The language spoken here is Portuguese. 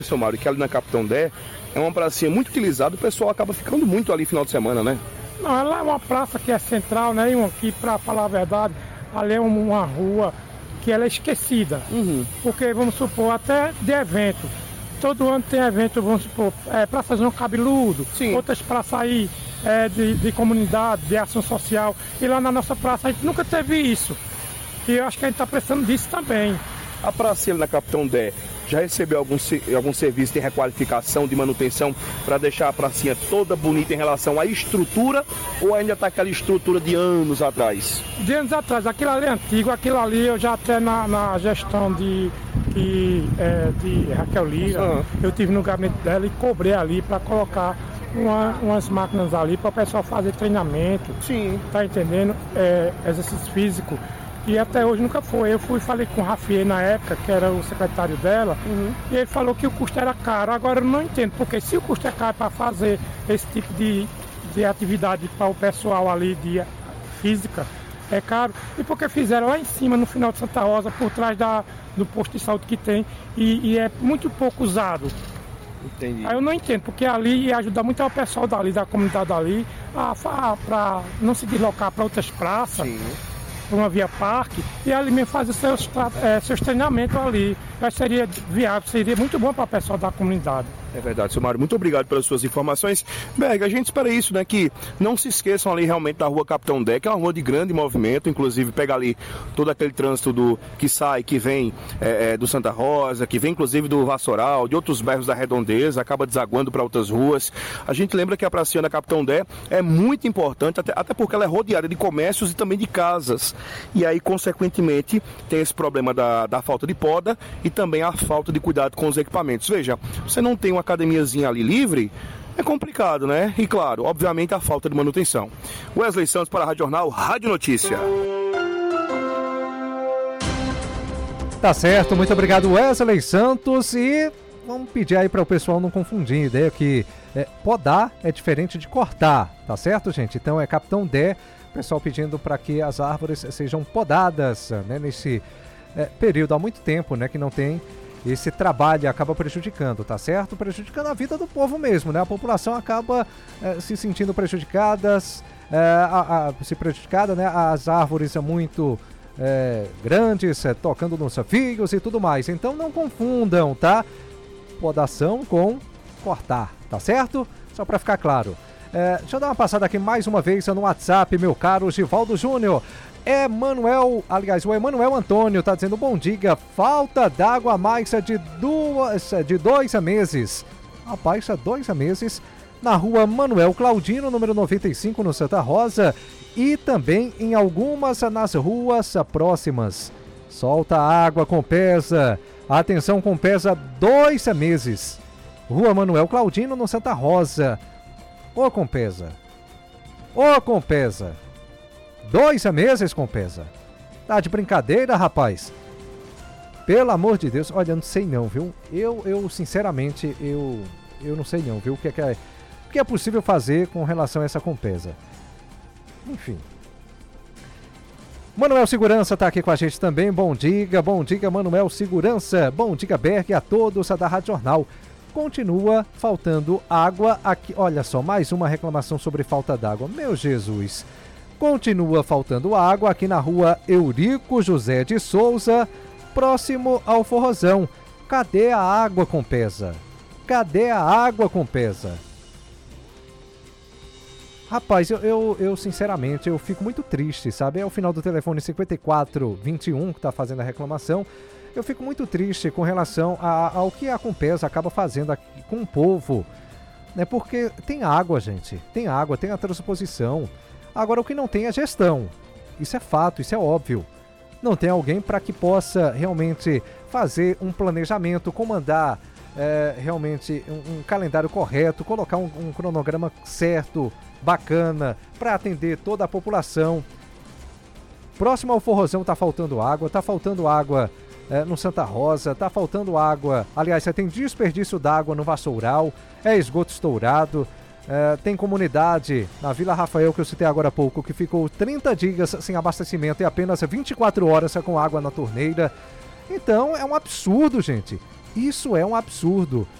Seu Mário, que ali na Capitão Dé é uma pracinha muito utilizada, o pessoal acaba ficando muito ali final de semana, né? Não, ela é uma praça que é central, né? E aqui, para falar a verdade, ali é uma rua que ela é esquecida. Porque, vamos supor, até de evento. Todo ano tem evento, vamos supor, Praça João Cabeludo, outras praças aí de comunidade, de ação social. E lá na nossa praça a gente nunca teve isso. E eu acho que a gente está precisando disso também. A praça na Capitão Dé já recebeu algum serviço de requalificação, de manutenção, para deixar a pracinha toda bonita em relação à estrutura, ou ainda está aquela estrutura de anos atrás? De anos atrás, aquilo ali é antigo, aquilo ali eu já até na gestão de Raquel Lira, eu tive no gabinete dela e cobrei ali para colocar umas máquinas ali para o pessoal fazer treinamento, tá entendendo? Exercício físico. E até hoje nunca foi. Eu falei com o Rafier na época, que era o secretário dela, e ele falou que o custo era caro. Agora eu não entendo, porque se o custo é caro para fazer esse tipo de atividade para o pessoal ali de física, é caro. E porque fizeram lá em cima, no final de Santa Rosa, por trás do posto de saúde que tem, e é muito pouco usado. Entendi. Aí eu não entendo, porque ali ia ajudar muito o pessoal dali, da comunidade dali, para não se deslocar para outras praças. Uma via parque, e ali mesmo fazer seus treinamentos ali. Aí seria viável, seria muito bom para o pessoal da comunidade. É verdade, seu Mário, muito obrigado pelas suas informações. Berg, a gente espera isso, né, que não se esqueçam ali realmente da rua Capitão Dé, que é uma rua de grande movimento, inclusive pega ali todo aquele trânsito que sai, que vem do Santa Rosa, que vem inclusive do Vassoural, de outros bairros da Redondeza, acaba desaguando para outras ruas. A gente lembra que a pracinha da Capitão Dé é muito importante, até porque ela é rodeada de comércios e também de casas. E aí, consequentemente, tem esse problema da falta de poda e também a falta de cuidado com os equipamentos. Veja, você não tem uma academiazinha ali livre, é complicado, né? E claro, obviamente a falta de manutenção. Wesley Santos para a Rádio Jornal, Rádio Notícia. Tá certo, muito obrigado Wesley Santos, e vamos pedir aí para o pessoal não confundir, ideia que podar é diferente de cortar, tá certo, gente? Então é Capitão Dé, o pessoal pedindo para que as árvores sejam podadas, né, nesse período, há muito tempo, né, que não tem esse trabalho, acaba prejudicando, tá certo? Prejudicando a vida do povo mesmo, né? A população acaba se sentindo prejudicadas, né? As árvores são muito grandes, tocando nos fios e tudo mais. Então não confundam, tá? Podação com cortar, tá certo? Só para ficar claro. Deixa eu dar uma passada aqui mais uma vez no WhatsApp, meu caro Givaldo Júnior. O Emanuel Antônio tá dizendo: bom dia, falta d'água há mais de 2 meses. Rapaz, há 2 meses na rua Manuel Claudino, número 95, no Santa Rosa, e também em algumas nas ruas próximas. Solta água, Compesa. Atenção, Compesa, 2 meses. Rua Manuel Claudino, no Santa Rosa. Ô, Compesa. 2 meses, Compesa. Tá de brincadeira, rapaz? Pelo amor de Deus. Olha, não sei não, viu? Eu sinceramente, eu não sei não, viu? O que é possível fazer com relação a essa Compesa? Enfim. Manuel Segurança tá aqui com a gente também. Bom dia, Manuel Segurança. Bom dia, Berg, a todos da Rádio Jornal. Continua faltando água aqui. Olha só, mais uma reclamação sobre falta d'água. Meu Jesus. Continua faltando água aqui na rua Eurico José de Souza, próximo ao Forrozão. Cadê a água, Compesa? Cadê a água, Compesa? Rapaz, eu sinceramente, eu fico muito triste, sabe? É o final do telefone 5421 que está fazendo a reclamação. Eu fico muito triste com relação ao que a Compesa acaba fazendo aqui com o povo, né? Porque tem água, gente. Tem água, tem a transposição. Agora, o que não tem é gestão. Isso é fato, isso é óbvio. Não tem alguém para que possa realmente fazer um planejamento, comandar realmente um calendário correto, colocar um cronograma certo, bacana, para atender toda a população. Próximo ao Forrozão está faltando água no Santa Rosa, está faltando água. Aliás, você tem desperdício d'água no Vassoural, esgoto estourado. Tem comunidade na Vila Rafael, que eu citei agora há pouco, que ficou 30 dias sem abastecimento e apenas 24 horas com água na torneira. Então é um absurdo, gente. Isso é um absurdo.